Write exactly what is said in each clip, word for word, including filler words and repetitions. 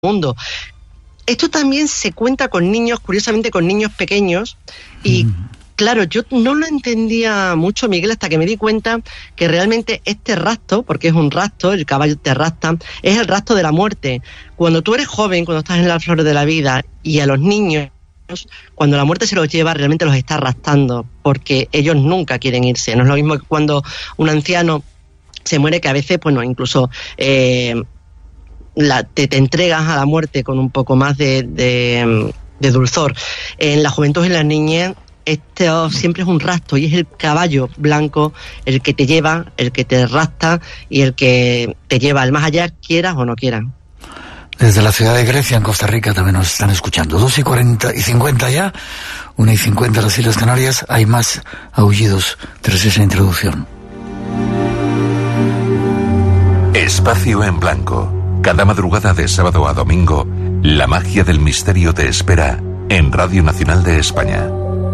mundo. Esto también se cuenta con niños, curiosamente con niños pequeños, y mm. claro, yo no lo entendía mucho, Miguel, hasta que me di cuenta que realmente este rapto, porque es un rapto, el caballo te rapta, es el rapto de la muerte. Cuando tú eres joven, cuando estás en la flor de la vida, y a los niños, cuando la muerte se los lleva, realmente los está raptando, porque ellos nunca quieren irse. No es lo mismo que cuando un anciano se muere, que a veces, bueno, incluso eh, la, te, te entregas a la muerte con un poco más de, de, de dulzor. En la juventud y en la niñez, esto siempre es un rapto, y es el caballo blanco el que te lleva, el que te rapta y el que te lleva al más allá, quieras o no quieras. Desde la ciudad de Grecia, en Costa Rica, también nos están escuchando. Dos y cuarenta y cincuenta ya, una y cincuenta en las Islas Canarias. Hay más aullidos tras esa introducción. Espacio en Blanco. Cada madrugada de sábado a domingo, la magia del misterio te espera en Radio Nacional de España.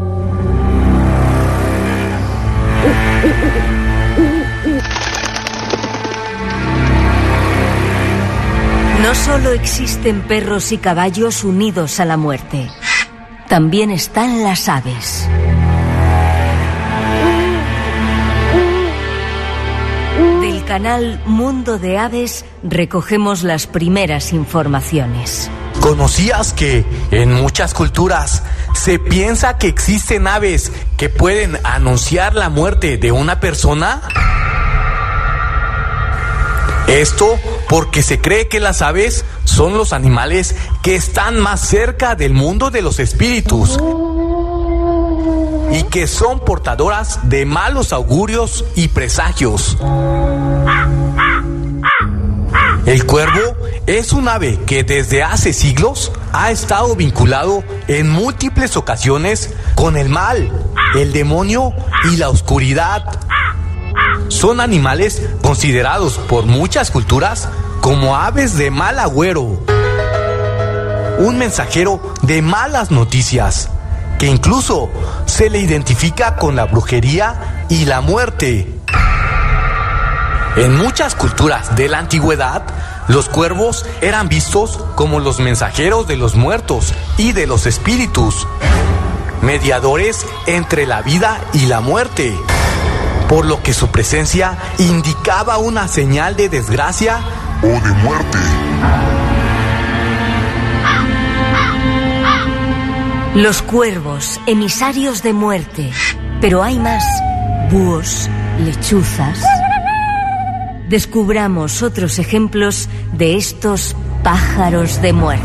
No solo existen perros y caballos unidos a la muerte, también están las aves. Del canal Mundo de Aves recogemos las primeras informaciones. ¿Conocías que en muchas culturas se piensa que existen aves que pueden anunciar la muerte de una persona? Esto porque se cree que las aves son los animales que están más cerca del mundo de los espíritus y que son portadoras de malos augurios y presagios. El cuervo es un ave que desde hace siglos ha estado vinculado en múltiples ocasiones con el mal, el demonio y la oscuridad. Son animales considerados por muchas culturas como aves de mal agüero, un mensajero de malas noticias, que incluso se le identifica con la brujería y la muerte. En muchas culturas de la antigüedad, los cuervos eran vistos como los mensajeros de los muertos y de los espíritus, mediadores entre la vida y la muerte, por lo que su presencia indicaba una señal de desgracia o de muerte. Los cuervos, emisarios de muerte, pero hay más: búhos, lechuzas. Descubramos otros ejemplos de estos pájaros de muerte.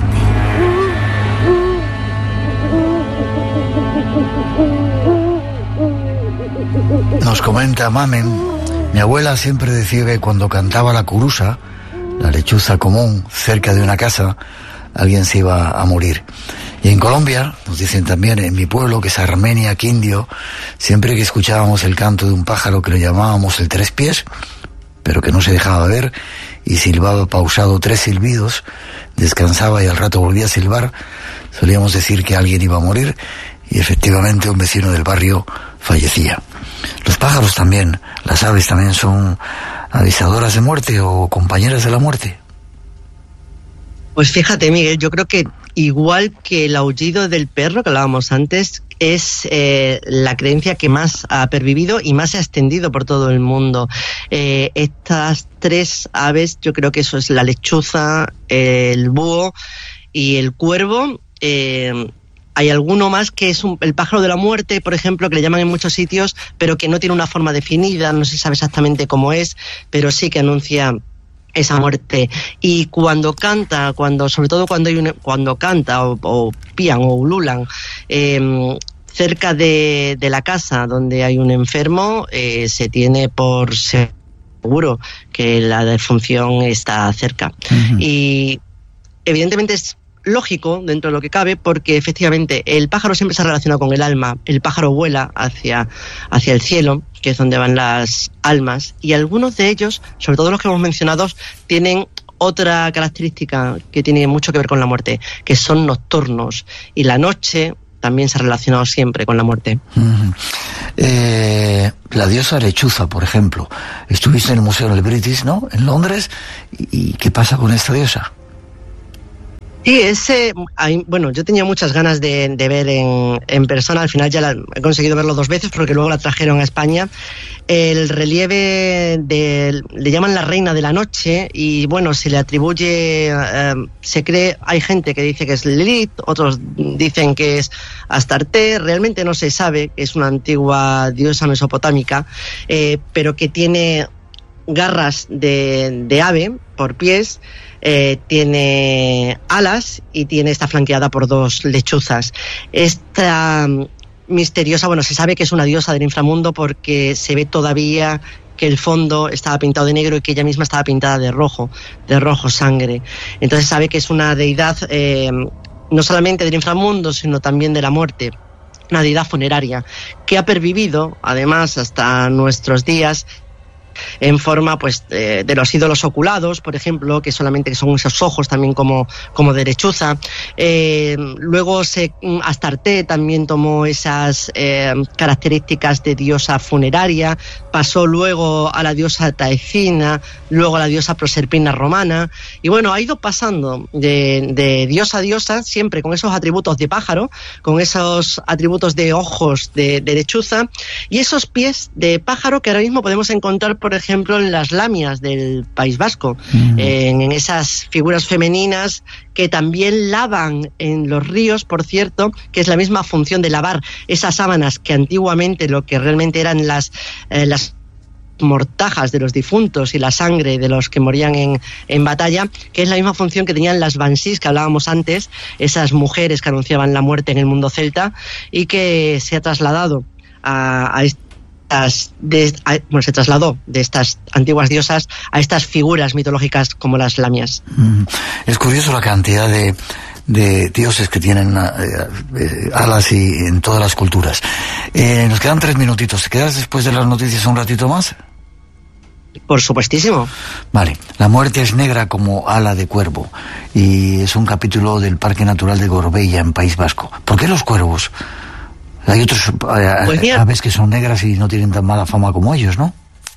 Nos comenta Mamen, mi abuela siempre decía que cuando cantaba la curusa, la lechuza común, cerca de una casa, alguien se iba a morir. Y en Colombia, nos dicen también, en mi pueblo, que es Armenia, Quindio, siempre que escuchábamos el canto de un pájaro que le llamábamos el tres pies, pero que no se dejaba ver, y silbaba pausado tres silbidos, descansaba y al rato volvía a silbar, solíamos decir que alguien iba a morir, y efectivamente un vecino del barrio fallecía. Los pájaros también, las aves también son avisadoras de muerte o compañeras de la muerte. Pues fíjate, Miguel, yo creo que igual que el aullido del perro que hablábamos antes, es eh, la creencia que más ha pervivido y más se ha extendido por todo el mundo. Eh, estas tres aves, yo creo que eso es la lechuza, el búho y el cuervo. Eh, Hay alguno más que es un, el pájaro de la muerte, por ejemplo, que le llaman en muchos sitios, pero que no tiene una forma definida, no se sabe exactamente cómo es, pero sí que anuncia esa muerte. Y cuando canta, cuando sobre todo cuando hay un, cuando canta o, o pían o ululan eh, cerca de, de la casa donde hay un enfermo, eh, se tiene por seguro que la defunción está cerca. Uh-huh. Y evidentemente es lógico dentro de lo que cabe, porque efectivamente el pájaro siempre se ha relacionado con el alma. El pájaro vuela hacia, hacia el cielo, que es donde van las almas, y algunos de ellos, sobre todo los que hemos mencionado, tienen otra característica que tiene mucho que ver con la muerte, que son nocturnos, y la noche también se ha relacionado siempre con la muerte. Uh-huh. Eh, la diosa lechuza, por ejemplo, estuviste en el Museo del British, ¿no?, en Londres, ¿y qué pasa con esta diosa? Sí, ese, hay, bueno, yo tenía muchas ganas de, de ver en, en persona, al final ya la, he conseguido verlo dos veces porque luego la trajeron a España. El relieve de, le llaman la reina de la noche y bueno, se le atribuye, eh, se cree, hay gente que dice que es Lilith, otros dicen que es Astarte, realmente no se sabe, que es una antigua diosa mesopotámica, eh, pero que tiene garras de, de ave por pies. Eh, tiene alas y tiene está flanqueada por dos lechuzas. Esta um, misteriosa, bueno, se sabe que es una diosa del inframundo porque se ve todavía que el fondo estaba pintado de negro y que ella misma estaba pintada de rojo, de rojo sangre. Entonces se sabe que es una deidad eh, no solamente del inframundo, sino también de la muerte, una deidad funeraria que ha pervivido, además, hasta nuestros días, en forma pues de, de los ídolos oculados, por ejemplo, que solamente son esos ojos también como, como de lechuza. Eh, luego se, Astarte también tomó esas eh, características de diosa funeraria, pasó luego a la diosa Taecina, luego a la diosa Proserpina romana, y bueno, ha ido pasando de, de diosa a diosa, siempre con esos atributos de pájaro, con esos atributos de ojos de, de lechuza, y esos pies de pájaro que ahora mismo podemos encontrar, por ejemplo, en las lamias del País Vasco, mm. en, en esas figuras femeninas que también lavan en los ríos, por cierto, que es la misma función de lavar esas sábanas que antiguamente lo que realmente eran las, eh, las mortajas de los difuntos y la sangre de los que morían en, en batalla, que es la misma función que tenían las bansís que hablábamos antes, esas mujeres que anunciaban la muerte en el mundo celta y que se ha trasladado a, a este De, a, bueno, se trasladó de estas antiguas diosas a estas figuras mitológicas como las lamias. Mm. Es curioso la cantidad de, de dioses que tienen eh, eh, alas y en todas las culturas. Eh, nos quedan tres minutitos. ¿Te quedas después de las noticias un ratito más? Por supuestísimo. Vale. La muerte es negra como ala de cuervo y es un capítulo del Parque Natural de Gorbella en País Vasco. ¿Por qué los cuervos? Hay otros pues aves que son negras y no tienen tan mala fama como ellos, ¿no?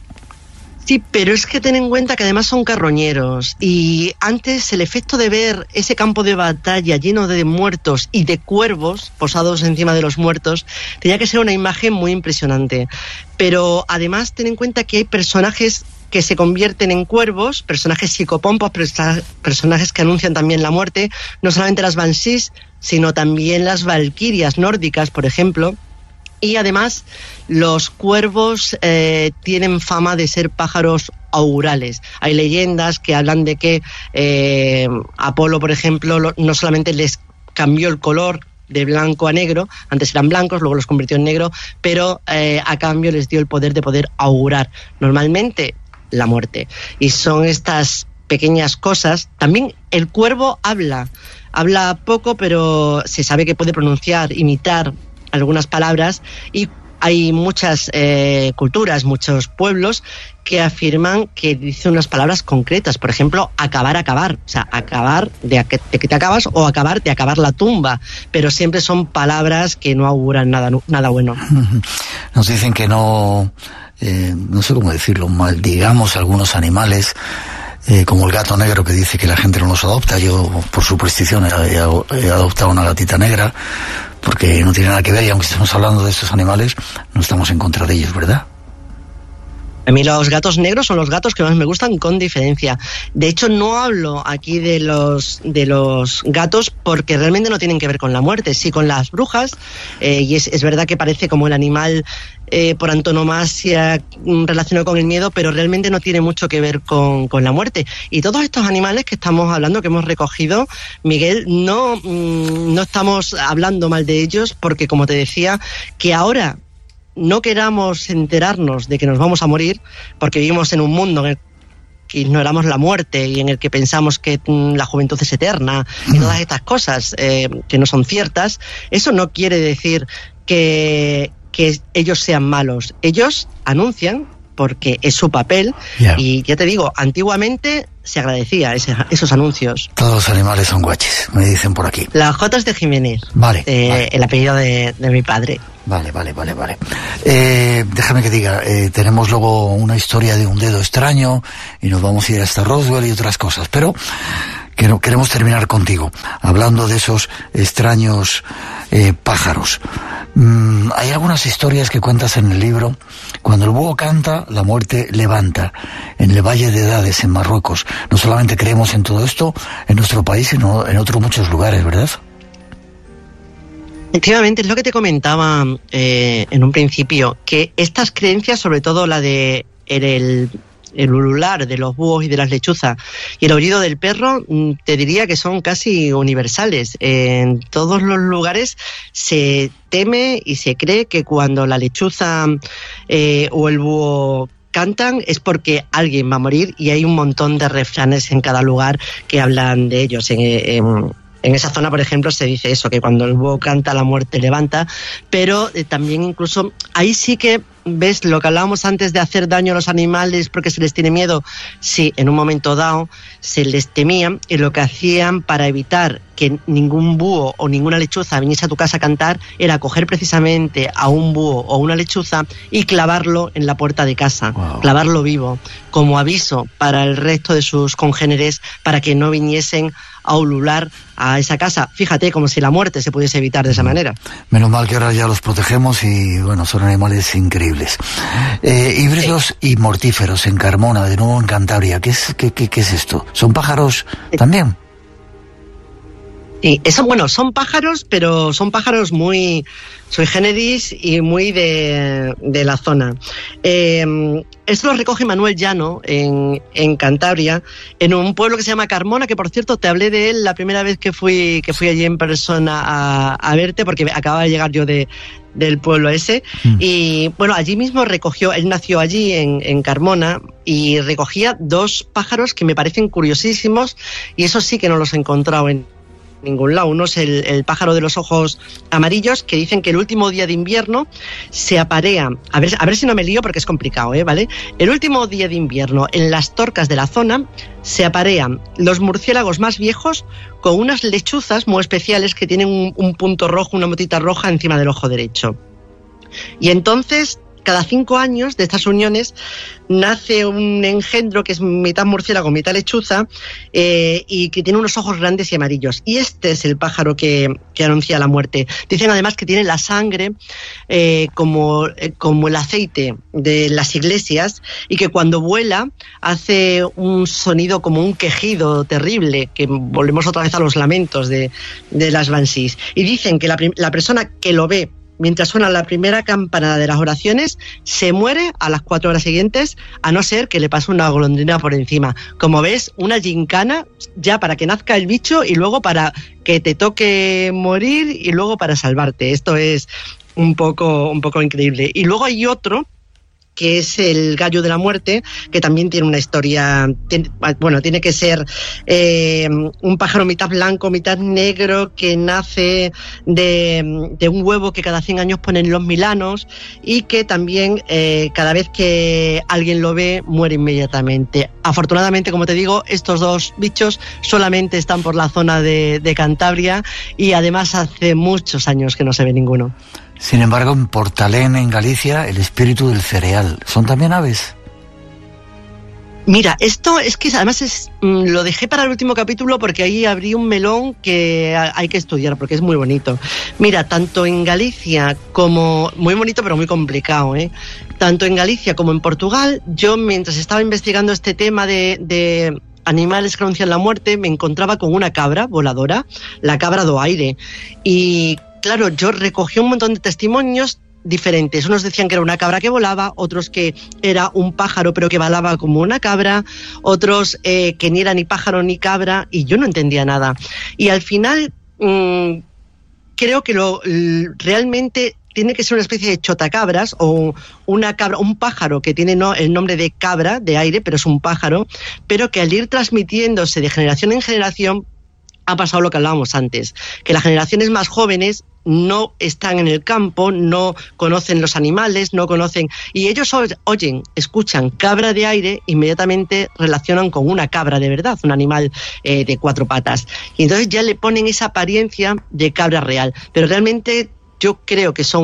Sí, pero es que ten en cuenta que además son carroñeros y antes el efecto de ver ese campo de batalla lleno de muertos y de cuervos posados encima de los muertos tenía que ser una imagen muy impresionante. Pero además ten en cuenta que hay personajes que se convierten en cuervos, personajes psicopompos, personajes que anuncian también la muerte, no solamente las bansís, sino también las valquirias nórdicas, por ejemplo. Y además los cuervos eh, tienen fama de ser pájaros augurales. Hay leyendas que hablan de que eh, Apolo, por ejemplo, lo, no solamente les cambió el color de blanco a negro, antes eran blancos, luego los convirtió en negro, pero eh, a cambio les dio el poder de poder augurar normalmente la muerte. Y son estas pequeñas cosas. También el cuervo habla, habla poco, pero se sabe que puede pronunciar, imitar algunas palabras, y hay muchas eh, culturas, muchos pueblos que afirman que dice unas palabras concretas, por ejemplo, acabar, acabar, o sea, acabar de, de que te acabas o acabar de acabar la tumba, pero siempre son palabras que no auguran nada, nada bueno. Nos dicen que no, eh, no sé cómo decirlo, maldigamos algunos animales, Eh, como el gato negro que dice que la gente no los adopta. Yo, por superstición, he, he adoptado una gatita negra porque no tiene nada que ver, y aunque estemos hablando de estos animales, no estamos en contra de ellos, ¿verdad? A mí los gatos negros son los gatos que más me gustan, con diferencia. De hecho, no hablo aquí de los de los gatos porque realmente no tienen que ver con la muerte, sí con las brujas, eh, y es, es verdad que parece como el animal eh, por antonomasia relacionado con el miedo, pero realmente no tiene mucho que ver con, con la muerte. Y todos estos animales que estamos hablando, que hemos recogido, Miguel, no, no estamos hablando mal de ellos porque, como te decía, que ahora no queramos enterarnos de que nos vamos a morir, porque vivimos en un mundo en el que ignoramos la muerte y en el que pensamos que la juventud es eterna y todas estas cosas eh, que no son ciertas. Eso no quiere decir que, que ellos sean malos. Ellos anuncian porque es su papel, yeah. Y ya te digo, antiguamente se agradecía ese, esos anuncios. Todos los animales son guaches, me dicen por aquí. La J es de Jiménez, vale, eh, vale. El apellido de, de mi padre. Vale, vale, vale, vale. Eh, déjame que diga, eh, tenemos luego una historia de un dedo extraño y nos vamos a ir hasta Roswell y otras cosas, pero queremos terminar contigo, hablando de esos extraños eh, pájaros. Mm, hay algunas historias que cuentas en el libro. Cuando el búho canta, la muerte levanta. En el Valle de Dades, en Marruecos. No solamente creemos en todo esto en nuestro país, sino en otros muchos lugares, ¿verdad? Efectivamente, es lo que te comentaba eh, en un principio, que estas creencias, sobre todo la de el, el ulular de los búhos y de las lechuzas y el aullido del perro, te diría que son casi universales. En todos los lugares se teme y se cree que cuando la lechuza eh, o el búho cantan es porque alguien va a morir, y hay un montón de refranes en cada lugar que hablan de ellos. En, en, En esa zona, por ejemplo, se dice eso, que cuando el búho canta, la muerte levanta, pero eh, también incluso ahí sí que ves lo que hablábamos antes de hacer daño a los animales porque se les tiene miedo. Sí, en un momento dado se les temía, y lo que hacían para evitar que ningún búho o ninguna lechuza viniese a tu casa a cantar era coger precisamente a un búho o una lechuza y clavarlo en la puerta de casa, wow. clavarlo vivo, como aviso para el resto de sus congéneres para que no viniesen a ulular a esa casa. Fíjate, como si la muerte se pudiese evitar de esa manera. Menos mal que ahora ya los protegemos y, bueno, son animales increíbles. Eh, híbridos sí. y mortíferos en Carmona, de nuevo en Cantabria. ¿Qué es, qué, qué, qué es esto? ¿Son pájaros también? Sí, eso, bueno, son pájaros, pero son pájaros muy sui generis y muy de, de la zona. Eh, esto lo recoge Manuel Llano en, en Cantabria, en un pueblo que se llama Carmona, que por cierto te hablé de él la primera vez que fui, que fui allí en persona a, a verte, porque acababa de llegar yo de, del pueblo ese. Mm. Y bueno, allí mismo recogió, él nació allí en, en Carmona, y recogía dos pájaros que me parecen curiosísimos, y eso sí que no los he encontrado en ningún lado. Uno es el, el pájaro de los ojos amarillos, que dicen que el último día de invierno se aparea, a ver, a ver si no me lío porque es complicado, ¿eh? ¿Vale? El último día de invierno, en las torcas de la zona, se aparean los murciélagos más viejos con unas lechuzas muy especiales que tienen un, un punto rojo, una motita roja encima del ojo derecho. Y entonces, cada cinco años de estas uniones nace un engendro que es mitad murciélago, mitad lechuza, eh, y que tiene unos ojos grandes y amarillos. Y este es el pájaro que, que anuncia la muerte. Dicen además que tiene la sangre eh, como, eh, como el aceite de las iglesias, y que cuando vuela hace un sonido como un quejido terrible, que volvemos otra vez a los lamentos de, de las bansís. Y dicen que la, la persona que lo ve mientras suena la primera campanada de las oraciones, se muere a las cuatro horas siguientes, a no ser que le pase una golondrina por encima. Como ves, una gincana ya para que nazca el bicho, y luego para que te toque morir, y luego para salvarte. Esto es un poco, un poco increíble. Y luego hay otro, que es el gallo de la muerte, que también tiene una historia, tiene, bueno, tiene que ser eh, un pájaro mitad blanco, mitad negro, que nace de, de un huevo que cada cien años ponen los milanos, y que también eh, cada vez que alguien lo ve muere inmediatamente. Afortunadamente, como te digo, estos dos bichos solamente están por la zona de, de Cantabria, y además hace muchos años que no se ve ninguno. Sin embargo, en Portalén, en Galicia, el espíritu del cereal. ¿Son también aves? Mira, esto es que además es, mmm, lo dejé para el último capítulo porque ahí abrí un melón que hay que estudiar porque es muy bonito. Mira, tanto en Galicia como... Muy bonito pero muy complicado, ¿eh? Tanto en Galicia como en Portugal, yo mientras estaba investigando este tema de... de animales que anuncian la muerte, me encontraba con una cabra voladora, la cabra do aire. Y claro, yo recogí un montón de testimonios diferentes. Unos decían que era una cabra que volaba, otros que era un pájaro pero que volaba como una cabra, otros eh, que ni era ni pájaro ni cabra, y yo no entendía nada. Y al final mmm, creo que lo realmente tiene que ser una especie de chotacabras, o una cabra, un pájaro que tiene no, el nombre de cabra, de aire, pero es un pájaro, pero que al ir transmitiéndose de generación en generación ha pasado lo que hablábamos antes, que las generaciones más jóvenes no están en el campo, no conocen los animales, no conocen... Y ellos oyen, escuchan cabra de aire, inmediatamente relacionan con una cabra de verdad, un animal eh, de cuatro patas. Y entonces ya le ponen esa apariencia de cabra real. Pero realmente... yo creo que son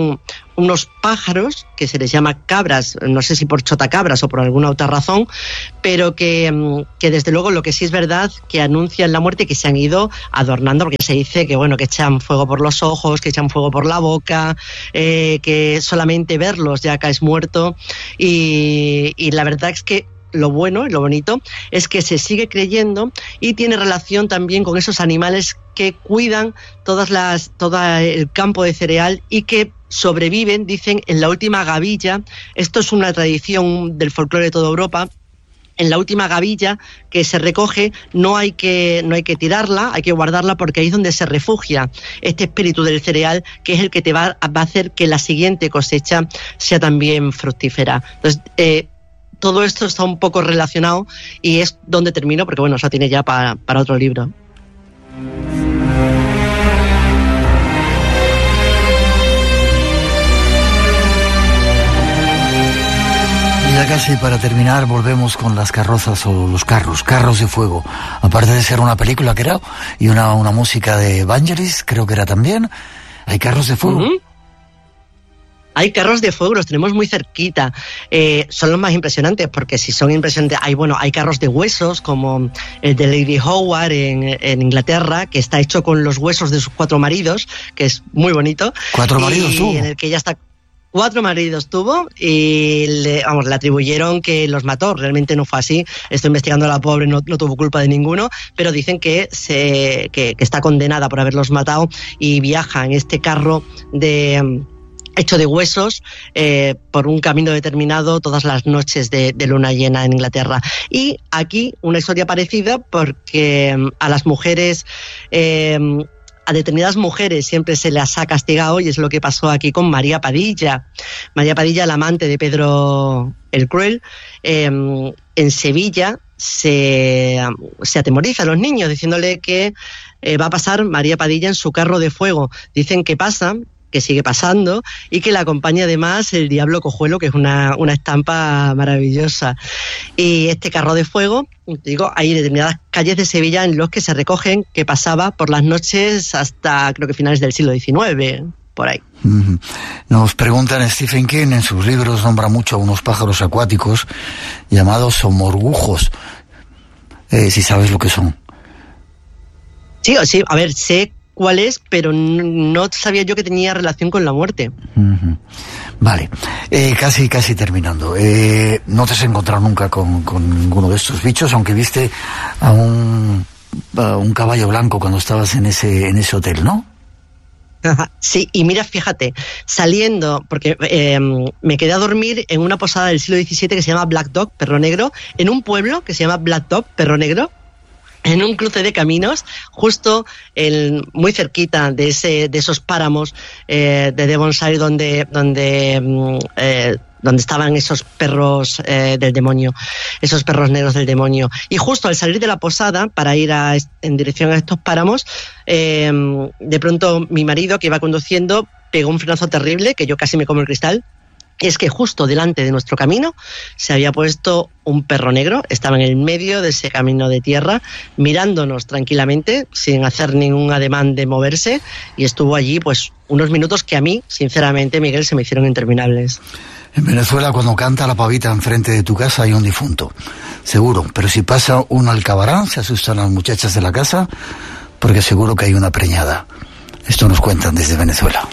unos pájaros que se les llama cabras, no sé si por chotacabras o por alguna otra razón, pero que, que desde luego lo que sí es verdad que anuncian la muerte y que se han ido adornando, porque se dice que bueno, que echan fuego por los ojos, que echan fuego por la boca, eh, que solamente verlos ya caes muerto, y, y la verdad es que lo bueno y lo bonito es que se sigue creyendo y tiene relación también con esos animales que cuidan todas las, todo el campo de cereal y que sobreviven, dicen, en la última gavilla. Esto es una tradición del folclore de toda Europa. En la última gavilla que se recoge no hay que, no hay que tirarla, hay que guardarla, porque ahí es donde se refugia este espíritu del cereal, que es el que te va, va a hacer que la siguiente cosecha sea también fructífera. Entonces, eh, todo esto está un poco relacionado y es donde termino, porque bueno, eso tiene ya para, para otro libro. Y ya casi para terminar volvemos con las carrozas o los carros, carros de fuego. Aparte de ser una película que era y una, una música de Vangelis, creo que era también, hay carros de fuego. Uh-huh. Hay carros de fuego, los tenemos muy cerquita. Eh, son los más impresionantes, porque si son impresionantes, hay bueno, hay carros de huesos, como el de Lady Howard en, en Inglaterra, que está hecho con los huesos de sus cuatro maridos, que es muy bonito. ¿Cuatro maridos tuvo? En el que ya está... Cuatro maridos tuvo y le, vamos, le atribuyeron que los mató. Realmente no fue así. Estoy investigando a la pobre, no, no tuvo culpa de ninguno, pero dicen que, se, que, que está condenada por haberlos matado y viaja en este carro de... hecho de huesos eh, por un camino determinado todas las noches de, de luna llena en Inglaterra. Y aquí una historia parecida, porque a las mujeres, eh, a determinadas mujeres siempre se las ha castigado, y es lo que pasó aquí con María Padilla. María Padilla, la amante de Pedro el Cruel, eh, en Sevilla se, se atemoriza a los niños diciéndole que eh, va a pasar María Padilla en su carro de fuego. Dicen que pasa, que sigue pasando, y que la acompaña además el Diablo Cojuelo, que es una, una estampa maravillosa. Y este carro de fuego, digo, hay determinadas calles de Sevilla en los que se recogen, que pasaba por las noches hasta creo que finales del siglo diecinueve, por ahí. Uh-huh. Nos preguntan, Stephen King en sus libros nombra mucho a unos pájaros acuáticos llamados somorgujos. Eh, si sabes lo que son. Sí, sí, a ver, sé cuál es, pero no sabía yo que tenía relación con la muerte. Uh-huh. Vale, eh, casi casi terminando. Eh, no te has encontrado nunca con, con ninguno de estos bichos, aunque viste a un, a un caballo blanco cuando estabas en ese, en ese hotel, ¿no? Sí, y mira, fíjate, saliendo, porque eh, me quedé a dormir en una posada del siglo diecisiete que se llama Black Dog, Perro Negro, en un pueblo que se llama Black Dog, Perro Negro, en un cruce de caminos, justo el, muy cerquita de ese, de esos páramos eh, de Devonshire donde, donde, eh, donde estaban esos perros eh, del demonio, esos perros negros del demonio. Y justo al salir de la posada para ir a, en dirección a estos páramos, eh, de pronto mi marido, que iba conduciendo, pegó un frenazo terrible, que yo casi me como el cristal. Es que justo delante de nuestro camino se había puesto un perro negro, estaba en el medio de ese camino de tierra, mirándonos tranquilamente, sin hacer ningún ademán de moverse, y estuvo allí pues unos minutos que a mí, sinceramente, Miguel, se me hicieron interminables. En Venezuela, cuando canta la pavita enfrente de tu casa, hay un difunto, seguro, pero si pasa un alcabarán, se asustan las muchachas de la casa, porque seguro que hay una preñada. Esto nos cuentan desde Venezuela.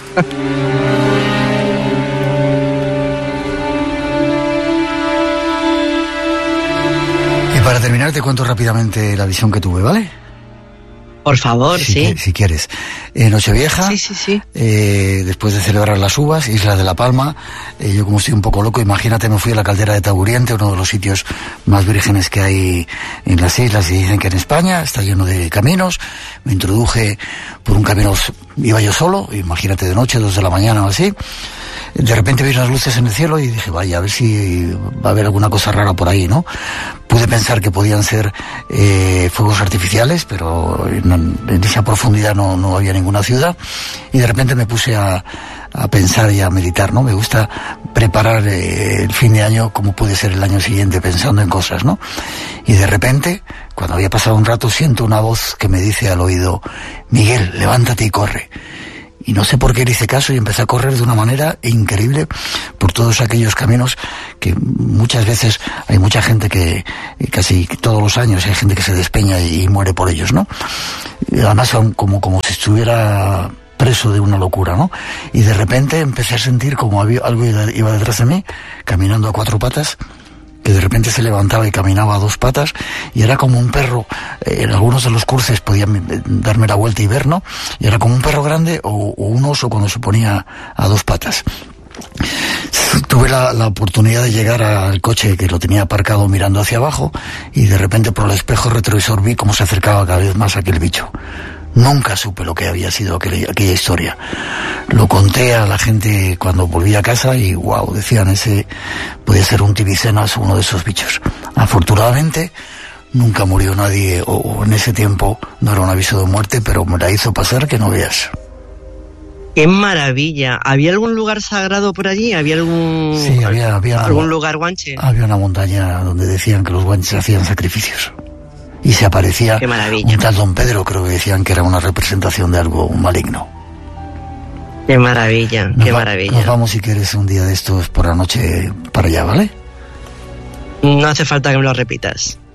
Para terminar, te cuento rápidamente la visión que tuve, ¿vale? Por favor, si, sí. Si quieres. Eh, Nochevieja, sí, sí, sí. Eh, después de celebrar las uvas, Isla de la Palma, eh, yo como estoy un poco loco, imagínate, me fui a la caldera de Taburiente, uno de los sitios más vírgenes que hay en las islas, y dicen que en España está lleno de caminos. Me introduje por un camino, iba yo solo, imagínate, de noche, dos de la mañana o así. De repente vi unas luces en el cielo y dije, vaya, a ver si va a haber alguna cosa rara por ahí, ¿no? Pude pensar que podían ser eh, fuegos artificiales, pero en, en esa profundidad no, no había ninguna ciudad. Y de repente me puse a, a pensar y a meditar, ¿no? Me gusta preparar eh, el fin de año como puede ser el año siguiente, pensando en cosas, ¿no? Y de repente, cuando había pasado un rato, siento una voz que me dice al oído, Miguel, levántate y corre. Y no sé por qué le hice caso y empecé a correr de una manera increíble por todos aquellos caminos que muchas veces hay mucha gente que, casi todos los años hay gente que se despeña y, y muere por ellos, ¿no? Y además son como, como si estuviera preso de una locura, ¿no? Y de repente empecé a sentir como había, algo iba detrás de mí, caminando a cuatro patas, que de repente se levantaba y caminaba a dos patas, y era como un perro. Eh, en algunos de los cursos podían darme la vuelta y ver, ¿no? Y era como un perro grande o, o un oso cuando se ponía a dos patas. Tuve la, la oportunidad de llegar al coche que lo tenía aparcado mirando hacia abajo, y de repente por el espejo retrovisor vi cómo se acercaba cada vez más aquel bicho. Nunca supe lo que había sido aquella, aquella historia. Lo conté a la gente cuando volví a casa y wow, decían, ese puede ser un tibicenas o uno de esos bichos. Afortunadamente nunca murió nadie, o, o en ese tiempo no era un aviso de muerte, pero me la hizo pasar que no veas. ¡Qué maravilla! ¿Había algún lugar sagrado por allí? ¿Había algún, sí, había, había algún una, lugar guanche? Había una montaña donde decían que los guanches hacían sacrificios. Y se aparecía un tal Don Pedro, creo que decían que era una representación de algo maligno. ¡Qué maravilla! Nos ¡Qué va, maravilla! Nos vamos, si quieres, un día de estos por la noche para allá, ¿vale? No hace falta que me lo repitas.